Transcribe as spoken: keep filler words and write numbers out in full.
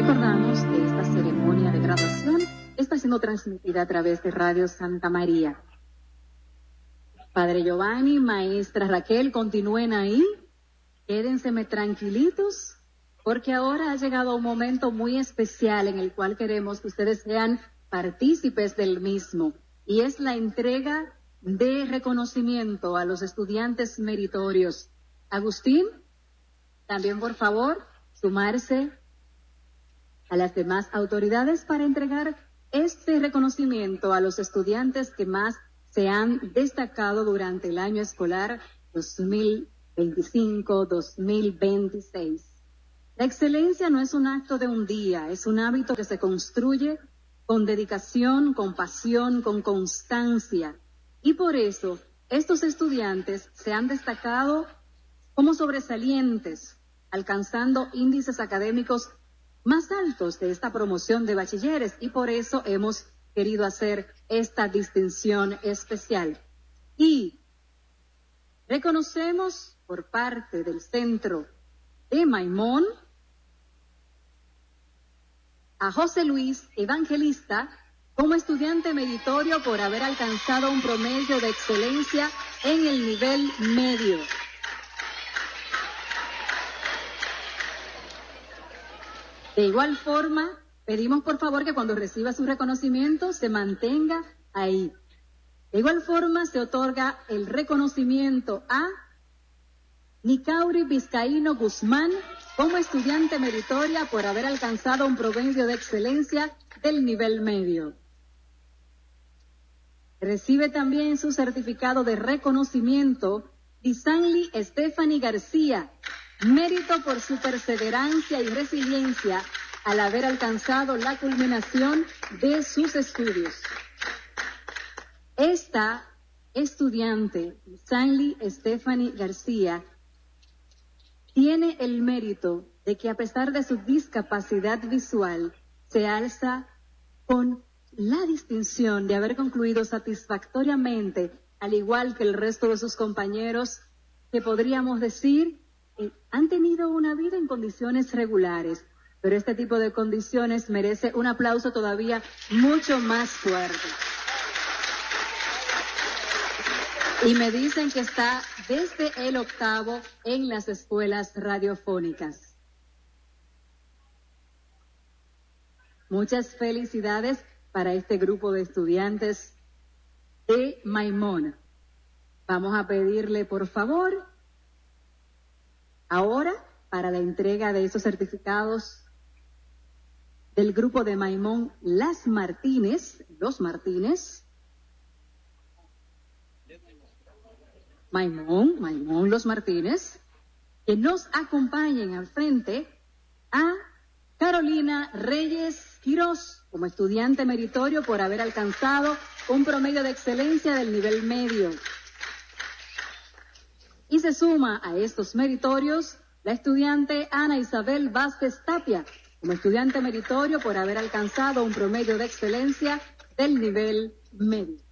Recordamos que esta ceremonia de graduación está siendo transmitida a través de Radio Santa María. Padre Giovanni, maestra Raquel, continúen ahí, quédense tranquilitos, porque ahora ha llegado un momento muy especial en el cual queremos que ustedes sean partícipes del mismo, y es la entrega de reconocimiento a los estudiantes meritorios. Agustín, también por favor, sumarse a las demás autoridades para entregar este reconocimiento a los estudiantes que más se han destacado durante el año escolar dos mil veinticinco dos mil veintiséis. La excelencia no es un acto de un día, es un hábito que se construye con dedicación, con pasión, con constancia. Y por eso, estos estudiantes se han destacado como sobresalientes, alcanzando índices académicos más altos de esta promoción de bachilleres, y por eso hemos querido hacer esta distinción especial. Y reconocemos por parte del Centro de Maimón a José Luis Evangelista como estudiante meritorio por haber alcanzado un promedio de excelencia en el nivel medio. De igual forma, pedimos por favor que cuando reciba su reconocimiento se mantenga ahí. De igual forma, se otorga el reconocimiento a Nicauri Vizcaíno Guzmán como estudiante meritoria por haber alcanzado un promedio de excelencia del nivel medio. Recibe también su certificado de reconocimiento Disanli Stephanie García, mérito por su perseverancia y resiliencia al haber alcanzado la culminación de sus estudios. Esta estudiante, Disanli Stephanie García, tiene el mérito de que a pesar de su discapacidad visual, se alza con la distinción de haber concluido satisfactoriamente, al igual que el resto de sus compañeros, que podríamos decir eh, han tenido una vida en condiciones regulares, pero este tipo de condiciones merece un aplauso todavía mucho más fuerte. Y me dicen que está desde el octavo en las escuelas radiofónicas. Muchas felicidades para este grupo de estudiantes de Maimón. Vamos a pedirle, por favor, ahora, para la entrega de esos certificados del grupo de Maimón Las Martínez, Los Martínez, Maimón, Maimón Los Martínez, que nos acompañen al frente a Carolina Reyes Quirós, como estudiante meritorio por haber alcanzado un promedio de excelencia del nivel medio. Y se suma a estos meritorios la estudiante Ana Isabel Vázquez Tapia, como estudiante meritorio por haber alcanzado un promedio de excelencia del nivel medio.